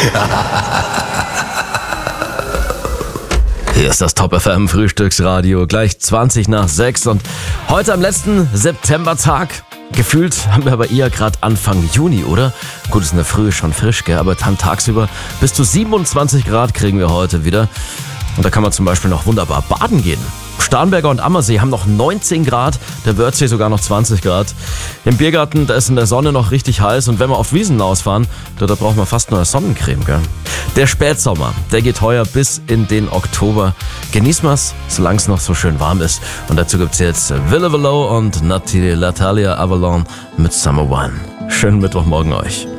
Hier ist das Top FM Frühstücksradio, gleich 20 nach 6 und heute am letzten Septembertag. Gefühlt haben wir aber eher gerade Anfang Juni, oder? Gut, ist in der Früh schon frisch, gell? Aber dann tagsüber bis zu 27 Grad kriegen wir heute wieder. Und da kann man zum Beispiel noch wunderbar baden gehen. Starnberger und Ammersee haben noch 19 Grad, der Wörthsee sogar noch 20 Grad. Im Biergarten, da ist in der Sonne noch richtig heiß und wenn wir auf Wiesen ausfahren, da braucht man fast nur eine Sonnencreme, gell? Der Spätsommer, der geht heuer bis in den Oktober. Genießen wir's, solange es noch so schön warm ist. Und dazu gibt's jetzt Ville Valo und Natalia Avalon mit Summer Wine. Schönen Mittwochmorgen euch.